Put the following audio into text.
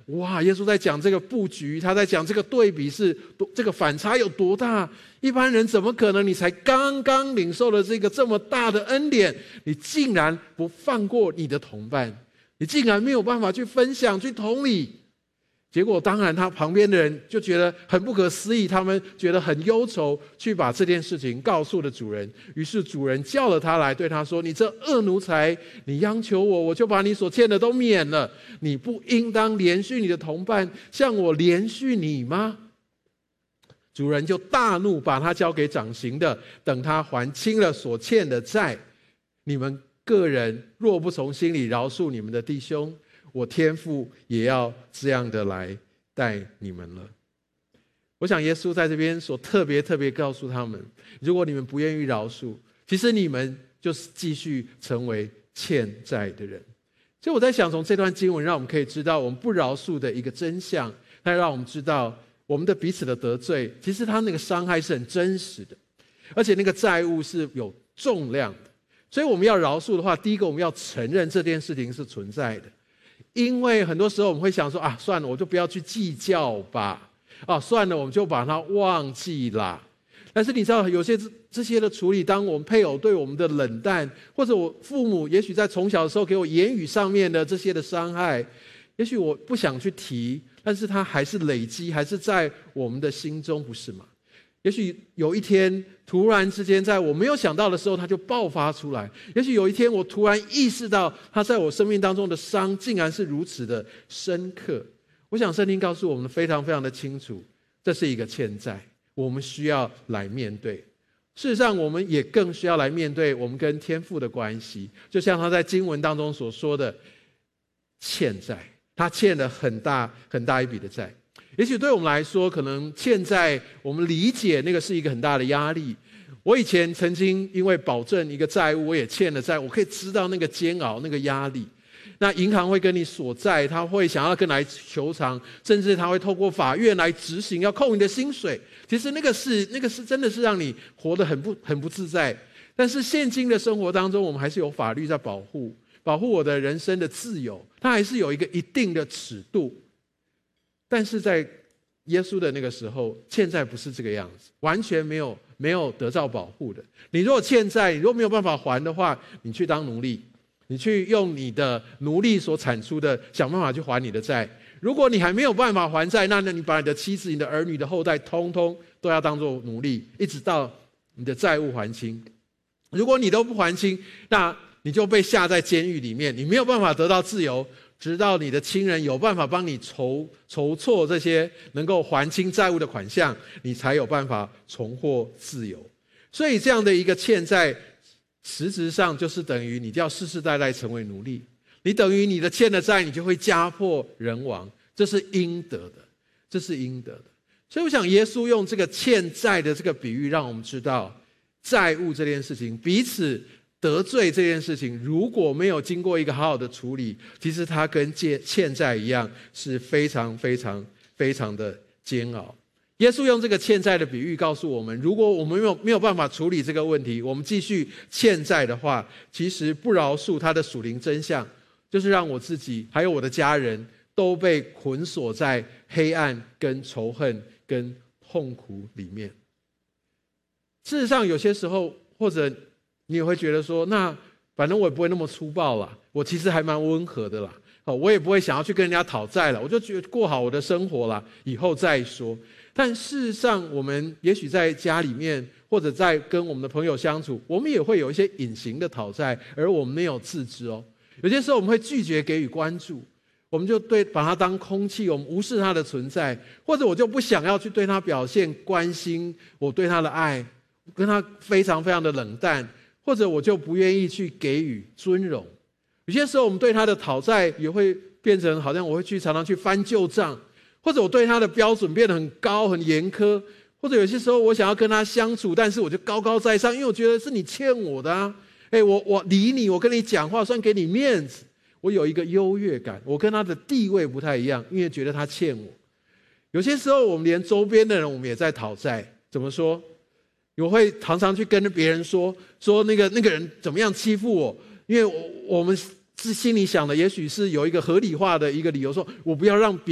哇，耶稣在讲这个布局，他在讲这个对比是这个反差有多大？一般人怎么可能？你才刚刚领受了这个这么大的恩典，你竟然不放过你的同伴，你竟然没有办法去分享、去同理。结果当然他旁边的人就觉得很不可思议，他们觉得很忧愁，去把这件事情告诉了主人。于是主人叫了他来，对他说：“你这恶奴才，你央求我，我就把你所欠的都免了。你不应当连续你的同伴，像我连续你吗？”主人就大怒，把他交给掌刑的，等他还清了所欠的债。你们个人若不从心里饶恕你们的弟兄，我天父也要这样的来待你们了。我想耶稣在这边所特别告诉他们，如果你们不愿意饶恕，其实你们就是继续成为欠债的人。所以我在想，从这段经文让我们可以知道我们不饶恕的一个真相，它让我们知道我们的彼此的得罪，其实它那个伤害是很真实的，而且那个债务是有重量的。所以我们要饶恕的话，第一个我们要承认这件事情是存在的。因为很多时候我们会想说啊，算了，我就不要去计较吧，啊，算了，我们就把它忘记啦。但是你知道，有些这些的处理，当我们配偶对我们的冷淡，或者我父母也许在从小的时候给我言语上面的这些的伤害，也许我不想去提，但是它还是累积，还是在我们的心中，不是吗？也许有一天突然之间在我没有想到的时候它就爆发出来，也许有一天我突然意识到它在我生命当中的伤竟然是如此的深刻。我想圣经告诉我们非常的清楚，这是一个欠债，我们需要来面对。事实上我们也更需要来面对我们跟天父的关系，就像他在经文当中所说的欠债，他欠了很大一笔的债。也许对我们来说，可能欠债我们理解那个是一个很大的压力。我以前曾经因为保证一个债务，我也欠了债，我可以知道那个煎熬，那个压力。那银行会跟你索债，他会想要跟来求偿，甚至他会透过法院来执行，要扣你的薪水。其实那个是真的是让你活得很不自在。但是现今的生活当中，我们还是有法律在保护我的人生的自由，它还是有一个一定的尺度。但是在耶稣的那个时候，欠债不是这个样子，完全没有得到保护的。你如果欠债，你如果没有办法还的话，你去当奴隶，你去用你的奴隶所产出的想办法去还你的债。如果你还没有办法还债，那你把你的妻子、你的儿女的后代通通都要当作奴隶，一直到你的债务还清。如果你都不还清，那你就被下在监狱里面，你没有办法得到自由，直到你的亲人有办法帮你筹措这些能够还清债务的款项，你才有办法重获自由。所以这样的一个欠债，实质上就是等于你就要世世代代成为奴隶，你等于你的欠的债，你就会家破人亡，这是应得的。所以我想耶稣用这个欠债的这个比喻，让我们知道债务这件事情，彼此得罪这件事情，如果没有经过一个好好的处理，其实它跟欠债一样，是非常的煎熬。耶稣用这个欠债的比喻告诉我们，如果我们没有办法处理这个问题，我们继续欠债的话，其实不饶恕它的属灵真相，就是让我自己还有我的家人都被捆锁在黑暗跟仇恨跟痛苦里面。事实上有些时候，或者你也会觉得说，那反正我也不会那么粗暴啦，我其实还蛮温和的啦，我也不会想要去跟人家讨债了，我就觉得过好我的生活啦，以后再说。但事实上我们也许在家里面，或者在跟我们的朋友相处，我们也会有一些隐形的讨债，而我们没有自知哦。有些时候我们会拒绝给予关注，我们就把它当空气，我们无视它的存在，或者我就不想要去对它表现关心，我对它的爱跟他非常的冷淡，或者我就不愿意去给予尊荣。有些时候我们对他的讨债也会变成好像我会常常去翻旧账，或者我对他的标准变得很高很严苛，或者有些时候我想要跟他相处，但是我就高高在上，因为我觉得是你欠我的啊，我理你，我跟你讲话算给你面子，我有一个优越感，我跟他的地位不太一样，因为觉得他欠我。有些时候我们连周边的人我们也在讨债。怎么说？我会常常去跟别人说那个人怎么样欺负我，因为我们是心里想的，也许是有一个合理化的一个理由，说我不要让